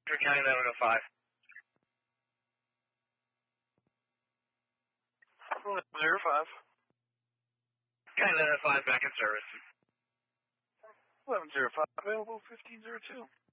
County 1105. 1105. County 1105 back in service. 1105, available 1502.